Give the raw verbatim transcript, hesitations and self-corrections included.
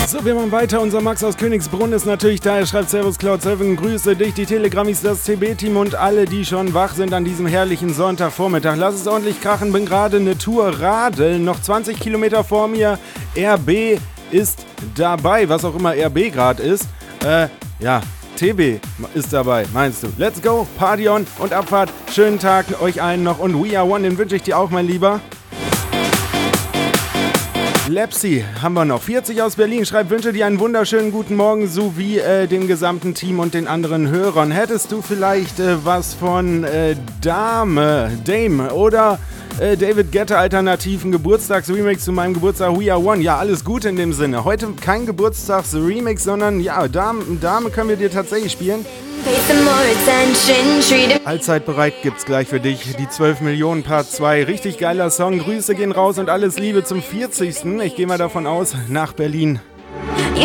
So, wir machen weiter. Unser Max aus Königsbrunn ist natürlich da. Er schreibt Servus Cloud sieben, grüße dich, die Telegrammis, das C B-Team und alle, die schon wach sind an diesem herrlichen Sonntagvormittag. Lass es ordentlich krachen, bin gerade eine Tour radeln, noch zwanzig Kilometer vor mir. R B ist dabei, was auch immer R B gerade ist. Äh, ja, T B ist dabei, meinst du? Let's go, Party on und Abfahrt. Schönen Tag euch allen noch und We Are One, den wünsche ich dir auch, mein Lieber. Lepsi haben wir noch. vierzig aus Berlin schreibt, wünsche dir einen wunderschönen guten Morgen sowie äh, dem gesamten Team und den anderen Hörern. Hättest du vielleicht äh, was von äh, Dame, Dame oder äh, David Guetta alternativen Geburtstagsremix zu meinem Geburtstag We Are One? Ja, alles Gute in dem Sinne. Heute kein Geburtstagsremix, sondern ja, Dame, Dame können wir dir tatsächlich spielen. Allzeit bereit gibt's gleich für dich die zwölf Millionen Part zwei. Richtig geiler Song. Grüße gehen raus und alles Liebe zum vierzigsten Ich gehe mal davon aus, nach Berlin. You